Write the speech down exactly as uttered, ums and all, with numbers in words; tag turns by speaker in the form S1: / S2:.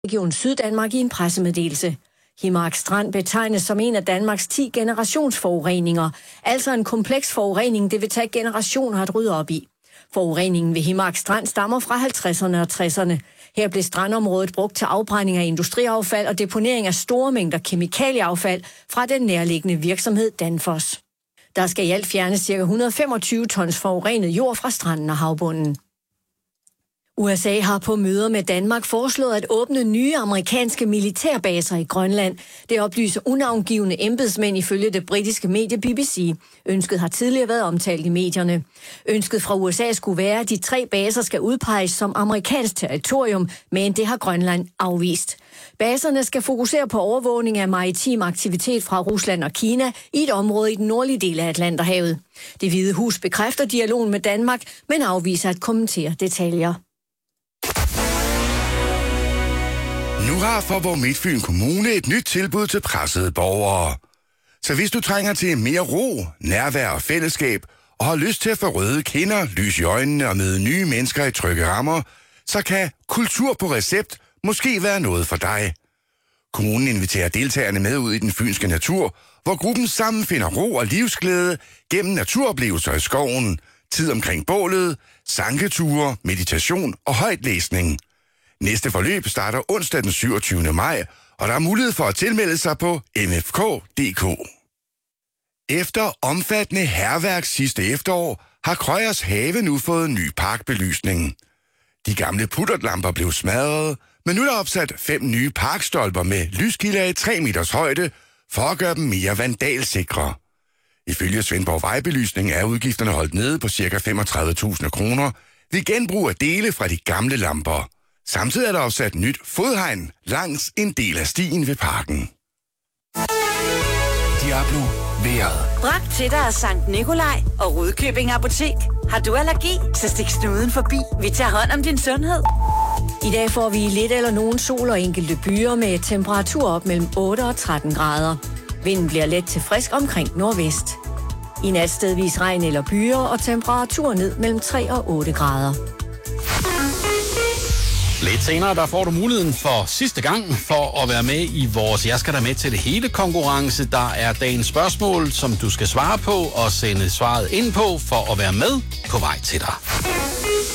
S1: Region Syddanmark i en pressemeddelelse. Himmark Strand betegnes som en af Danmarks ti generationsforureninger, altså en kompleks forurening, det vil tage generationer at rydde op i. Forureningen ved Himmark Strand stammer fra halvtredserne og tresserne. Her blev strandområdet brugt til afbrænding af industriaffald og deponering af store mængder kemikalieaffald fra den nærliggende virksomhed Danfoss. Der skal i alt fjernes ca. et hundrede og femogtyve tons forurenet jord fra stranden og havbunden. U S A har på møder med Danmark foreslået at åbne nye amerikanske militærbaser i Grønland. Det oplyser unavngivne embedsmænd ifølge det britiske medie B B C. Ønsket har tidligere været omtalt i medierne. Ønsket fra U S A skulle være, at de tre baser skal udpeges som amerikansk territorium, men det har Grønland afvist. Baserne skal fokusere på overvågning af maritim aktivitet fra Rusland og Kina i et område i den nordlige del af Atlanterhavet. Det Hvide Hus bekræfter dialogen med Danmark, men afviser at kommentere detaljer.
S2: Nu har Faaborg Midtfyn Kommune et nyt tilbud til pressede borgere. Så hvis du trænger til mere ro, nærvær og fællesskab, og har lyst til at få røde kinder, lys i øjnene og møde nye mennesker i trygge rammer, så kan Kultur på Recept måske være noget for dig. Kommunen inviterer deltagerne med ud i den fynske natur, hvor gruppen sammen finder ro og livsglæde gennem naturoplevelser i skoven, tid omkring bålet, sanketure, meditation og højtlæsning. Næste forløb starter onsdag den syvogtyvende maj, og der er mulighed for at tilmelde sig på m f k punktum d k. Efter omfattende hærværk sidste efterår har Krøyers Have nu fået ny parkbelysning. De gamle puttertlamper blev smadret, men nu er der opsat fem nye parkstolper med lyskilder i tre meters højde for at gøre dem mere vandalsikre. Ifølge Svendborg Vejbelysning er udgifterne holdt nede på ca. femogtredive tusind kroner ved genbrug af dele fra de gamle lamper. Samtidig er der opsat nyt fodhegn langs en del af stien ved parken.
S3: Diablo vejret.
S4: Bragt til dig af Sankt Nikolaj og Rudkøbing Apotek. Har du allergi, så stik snuden forbi. Vi tager hånd om din sundhed.
S1: I dag får vi lidt eller nogen sol og enkelte byer med temperatur op mellem otte og tretten grader. Vinden bliver let til frisk omkring nordvest. I nat stedvis regn eller byer og temperatur ned mellem tre og otte grader.
S5: Lidt senere, der får du muligheden for sidste gang for at være med i vores Jeg skal da med til det hele konkurrence. Der er dagens spørgsmål, som du skal svare på og sende svaret ind på for at være med på vej til dig.